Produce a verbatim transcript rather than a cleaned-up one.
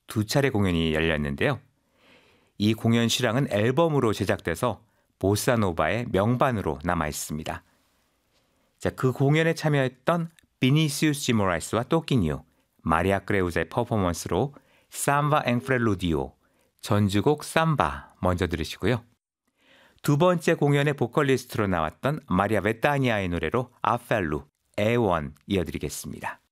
두 차례 공연이 열렸는데요. 이 공연 실황은 앨범으로 제작돼서 보사노바의 명반으로 남아 있습니다. 자, 그 공연에 참여했던 비니시우스 지모라이스와 또끼뉴, 마리아 크레우자의 퍼포먼스로 삼바 앵 프렐루디오, 전주곡 삼바 먼저 들으시고요. 두 번째 공연의 보컬리스트로 나왔던 마리아 베타니아의 노래로 아펠루, 애원 이어드리겠습니다.